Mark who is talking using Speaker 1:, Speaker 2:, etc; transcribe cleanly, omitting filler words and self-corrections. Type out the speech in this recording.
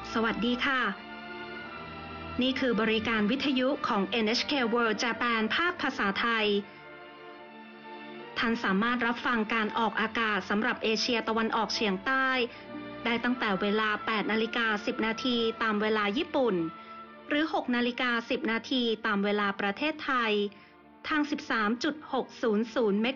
Speaker 1: สวัสดีค่ะนี่คือบริการวิทยุของ NHK World Japan ภาคภาษาไทยท่านสามารถรับฟังการออกอากาศสำหรับเอเชียตะวันออกเฉียงใต้ได้ตั้งแต่เวลา 8:10 นาทีตามเวลาญี่ปุ่นหรือ 6:10 นาทีตามเวลาประเทศไทยทาง 13.600 เม